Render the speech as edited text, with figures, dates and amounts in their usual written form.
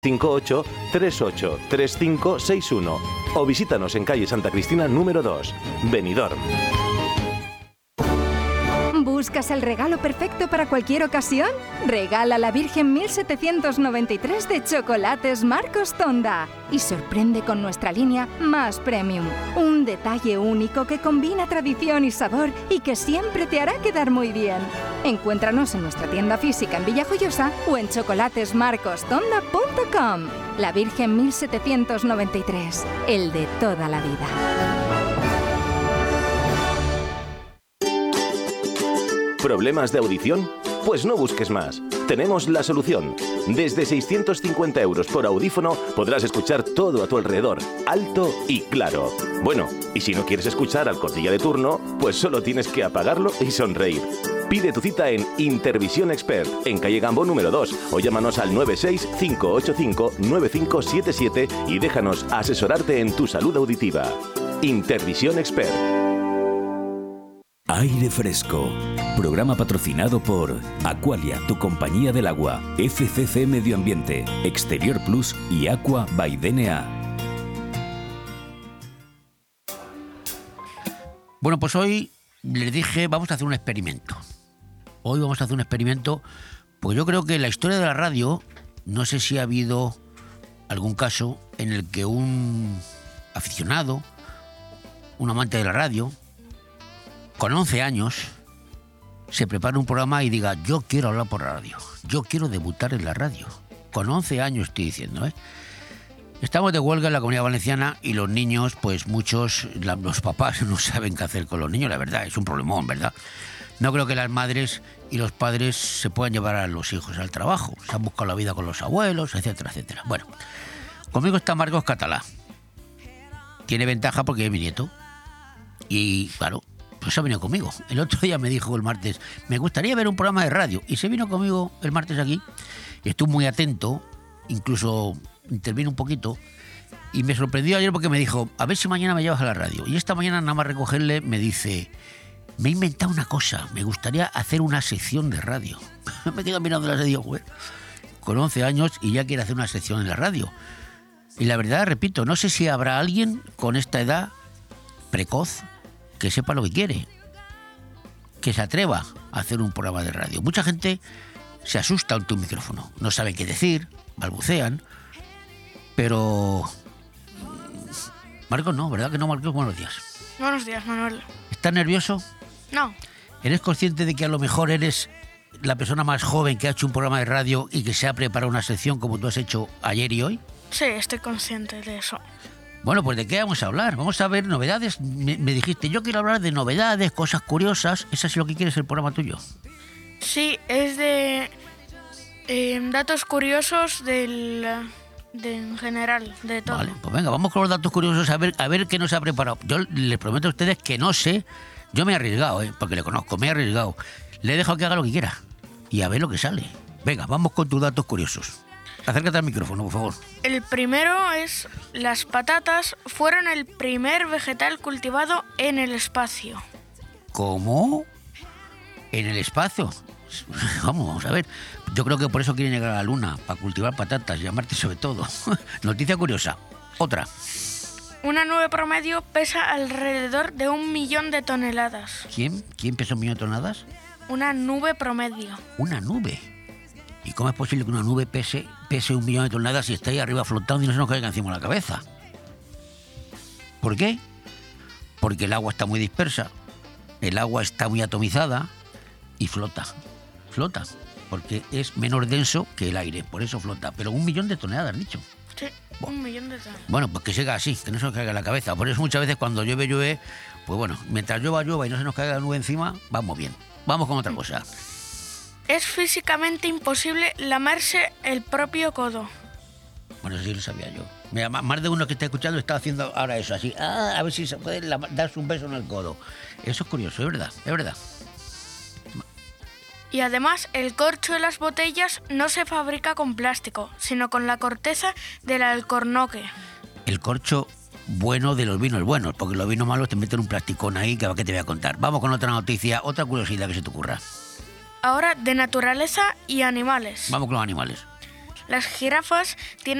58 38 35 61 o visítanos en calle Santa Cristina número 2, Benidorm. ¿Buscas el regalo perfecto para cualquier ocasión? Regala la Virgen 1793 de Chocolates Marcos Tonda y sorprende con nuestra línea Más Premium. Un detalle único que combina tradición y sabor y que siempre te hará quedar muy bien. Encuéntranos en nuestra tienda física en Villajoyosa o en chocolatesmarcostonda.com. La Virgen 1793, el de toda la vida. ¿Problemas de audición? Pues no busques más. Tenemos la solución. Desde 650 euros por audífono podrás escuchar todo a tu alrededor, alto y claro. Bueno, y si no quieres escuchar al cotilla de turno, pues solo tienes que apagarlo y sonreír. Pide tu cita en Intervisión Expert, en calle Gambó número 2, o llámanos al 96-585-9577 y déjanos asesorarte en tu salud auditiva. Intervisión Expert. Aire Fresco. Programa patrocinado por Aqualia, tu compañía del agua, FCC Medio Ambiente, Exterior Plus y Aqua by DNA. Bueno, pues hoy les dije, vamos a hacer un experimento. Hoy vamos a hacer un experimento, porque yo creo que en la historia de la radio, no sé si ha habido algún caso en el que un aficionado, un amante de la radio, con 11 años, se prepara un programa y diga, yo quiero hablar por la radio, yo quiero debutar en la radio. Con 11 años estoy diciendo, ¿eh? Estamos de huelga en la Comunidad Valenciana y los niños, pues muchos, los papás no saben qué hacer con los niños, la verdad, es un problemón, ¿verdad? No creo que las madres y los padres se puedan llevar a los hijos al trabajo, se han buscado la vida con los abuelos, etcétera, etcétera. Bueno, conmigo está Marcos Catalá. Tiene ventaja porque es mi nieto y, claro, pues ha venido conmigo. El otro día me dijo el martes, me gustaría ver un programa de radio. Y se vino conmigo el martes aquí. Y estuve muy atento, incluso intervino un poquito. Y me sorprendió ayer porque me dijo, a ver si mañana me llevas a la radio. Y esta mañana nada más recogerle me dice, me he inventado una cosa, me gustaría hacer una sección de radio. Me quedo mirando la radio, güey, con 11 años y ya quiere hacer una sección en la radio. Y la verdad, repito, no sé si habrá alguien con esta edad precoz que sepa lo que quiere, que se atreva a hacer un programa de radio. Mucha gente se asusta ante un micrófono, no saben qué decir, balbucean, pero Marcos no, ¿verdad que no, Marcos? Buenos días. Buenos días, Manuel. ¿Estás nervioso? No. ¿Eres consciente de que a lo mejor eres la persona más joven que ha hecho un programa de radio y que se ha preparado una sección como tú has hecho ayer y hoy? Sí, estoy consciente de eso. Bueno, pues ¿de qué vamos a hablar? Vamos a ver novedades. Me dijiste, yo quiero hablar de novedades, cosas curiosas. ¿Eso es lo que quieres el programa tuyo? Sí, es de datos curiosos de en general, de todo. Vale, pues venga, vamos con los datos curiosos a ver qué nos ha preparado. Yo les prometo a ustedes que no sé. Yo me he arriesgado, porque le conozco, me he arriesgado. Le he dejado que haga lo que quiera y a ver lo que sale. Venga, vamos con tus datos curiosos. Acércate al micrófono, por favor. El primero es, las patatas fueron el primer vegetal cultivado en el espacio. ¿Cómo? ¿En el espacio? Vamos a ver. Yo creo que por eso quieren llegar a la Luna, para cultivar patatas y a Marte sobre todo. Noticia curiosa. Otra. Una nube promedio pesa alrededor de 1 millón de toneladas. ¿Quién pesa 1 millón de toneladas? Una nube promedio. ¿Una nube? ¿Y cómo es posible que una nube pese 1 millón de toneladas y esté ahí arriba flotando y no se nos caiga encima de la cabeza? ¿Por qué? Porque el agua está muy dispersa, el agua está muy atomizada y flota, porque es menos denso que el aire, por eso flota. Pero 1 millón de toneladas, has dicho. Sí, bueno. 1 millón de toneladas. Bueno, pues que siga así, que no se nos caiga en la cabeza. Por eso muchas veces cuando llueve, pues bueno, mientras llueva y no se nos caiga la nube encima, vamos bien. Vamos con otra cosa. Es físicamente imposible lamerse el propio codo. Bueno, eso sí lo sabía yo. Mira, más de uno que está escuchando está haciendo ahora eso, así. A ver si se puede darse un beso en el codo. Eso es curioso, es verdad. Y además, el corcho de las botellas no se fabrica con plástico, sino con la corteza del alcornoque. El corcho bueno de los vinos buenos, porque los vinos malos te meten un plasticón ahí que te voy a contar. Vamos con otra noticia, otra curiosidad que se te ocurra. Ahora, de naturaleza y animales. Vamos con los animales. Las jirafas tienen